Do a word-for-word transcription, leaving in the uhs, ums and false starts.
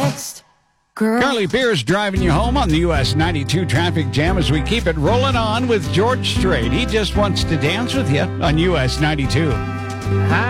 next. Girl. Carly Pierce driving you home on the U S ninety-two traffic jam as we keep it rolling on with George Strait. He just wants to dance with you on U S ninety-two.